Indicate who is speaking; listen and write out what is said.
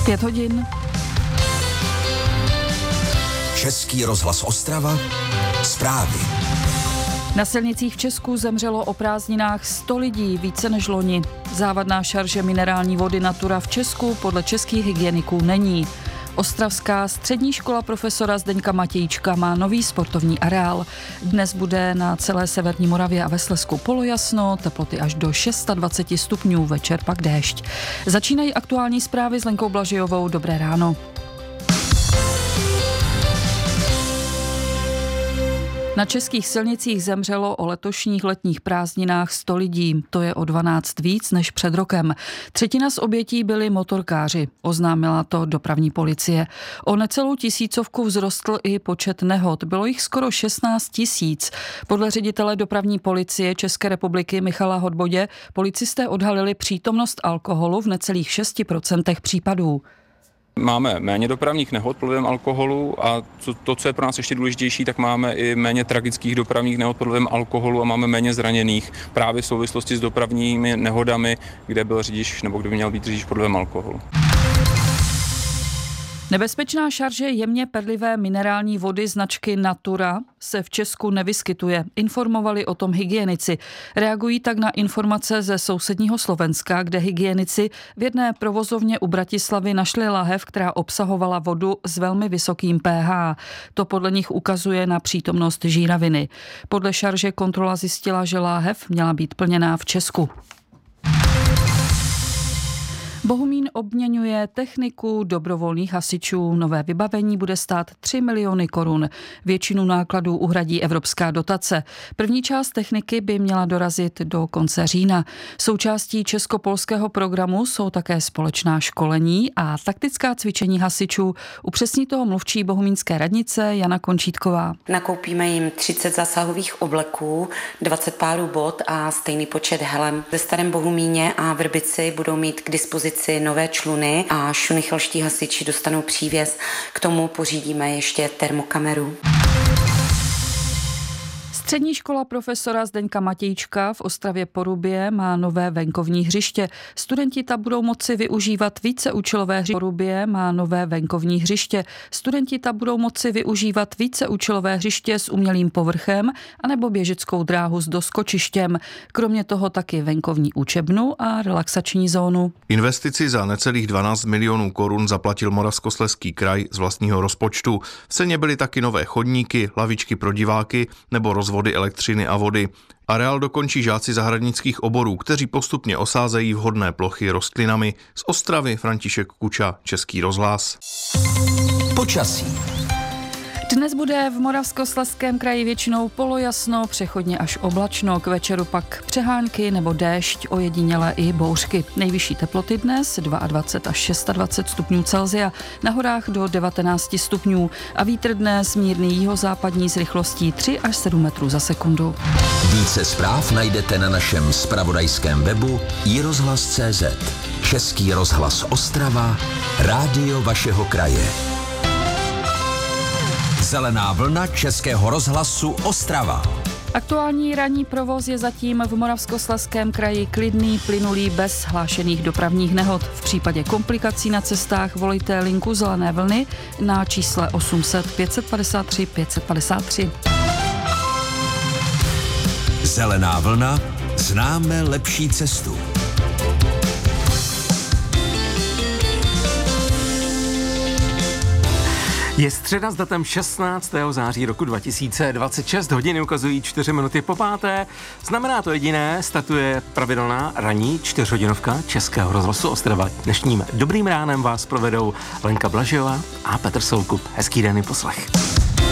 Speaker 1: 5 hodin.
Speaker 2: Český rozhlas Ostrava. Zprávy.
Speaker 1: Na silnicích v Česku zemřelo o prázdninách 100 lidí, více než loni. Závadná šarže minerální vody Natura v Česku podle českých hygieniků není. Ostravská střední škola profesora Zdeňka Matějčka má nový sportovní areál. Dnes bude na celé severní Moravě a ve Slezsku polojasno, teploty až do 26 stupňů, večer pak déšť. Začínají aktuální zprávy s Lenkou Blažijovou. Dobré ráno. Na českých silnicích zemřelo o letošních letních prázdninách 100 lidí. To je o 12 víc než před rokem. Třetina z obětí byli motorkáři, oznámila to dopravní policie. O necelou tisícovku vzrostl i počet nehod. Bylo jich skoro 16 000. Podle ředitele dopravní policie České republiky Michala Hodbodě policisté odhalili přítomnost alkoholu v necelých 6% případů.
Speaker 3: Máme méně dopravních nehod pod vlivem alkoholu a to, co je pro nás ještě důležitější, tak máme i méně tragických dopravních nehod pod vlivem alkoholu a máme méně zraněných právě v souvislosti s dopravními nehodami, kde byl řidič nebo kde by měl být řidič pod vlivem alkoholu.
Speaker 1: Nebezpečná šarže jemně perlivé minerální vody značky Natura se v Česku nevyskytuje. Informovali o tom hygienici. Reagují tak na informace ze sousedního Slovenska, kde hygienici v jedné provozovně u Bratislavy našli lahev, která obsahovala vodu s velmi vysokým pH. To podle nich ukazuje na přítomnost žíraviny. Podle šarže kontrola zjistila, že láhev měla být plněná v Česku. Bohumín obměňuje techniku dobrovolných hasičů. Nové vybavení bude stát 3 miliony korun. Většinu nákladů uhradí evropská dotace. První část techniky by měla dorazit do konce října. Součástí česko-polského programu jsou také společná školení a taktická cvičení hasičů. Upřesní toho mluvčí bohumínské radnice Jana Končítková.
Speaker 4: Nakoupíme jim 30 zásahových obleků, 20 párů bot a stejný počet helem. Ve Starém Bohumíně a Vrbici budou mít k dispozici nové čluny a šunichelští hasiči dostanou přívěs. K tomu pořídíme ještě termokameru.
Speaker 1: Střední škola profesora Zdeňka Matějčka v Ostravě Porubě má nové venkovní hřiště. Studenti tam budou moci využívat víceúčelové hřiště s umělým povrchem anebo běžeckou dráhu s doskočištěm. Kromě toho taky venkovní učebnu a relaxační zónu.
Speaker 5: Investici za necelých 12 milionů korun zaplatil Moravskoslezský kraj z vlastního rozpočtu. V ceně byly taky nové chodníky, lavičky pro diváky nebo rozvody elektřiny a vody. Areál dokončí žáci zahradnických oborů, kteří postupně osázejí vhodné plochy rostlinami. Z Ostravy František Kuča, Český rozhlas.
Speaker 2: Počasí.
Speaker 1: Dnes bude v Moravskoslezském kraji většinou polojasno, přechodně až oblačno, k večeru pak přehánky nebo déšť, ojedinělé i bouřky. Nejvyšší teploty dnes 22 až 26 stupňů Celsia, na horách do 19 stupňů a vítr dnes mírný jihozápadní s rychlostí 3 až 7 metrů za sekundu.
Speaker 2: Více zpráv najdete na našem zpravodajském webu iRozhlas.cz. Český rozhlas Ostrava, rádio vašeho kraje. Zelená vlna Českého rozhlasu Ostrava.
Speaker 1: Aktuální ranní provoz je zatím v Moravskoslezském kraji klidný, plynulý, bez hlášených dopravních nehod. V případě komplikací na cestách volejte linku Zelené vlny na čísle 800 553 553.
Speaker 2: Zelená vlna, známe lepší cestu.
Speaker 6: Je středa s datem 16. září roku 2026, hodiny ukazují 4 minuty po 5. Znamená to jediné, startuje pravidelná ranní 4hodinovka Českého rozhlasu Ostrava. Dnešním dobrým ránem vás provedou Lenka Blažijová a Petr Soukup. Hezký den i poslech.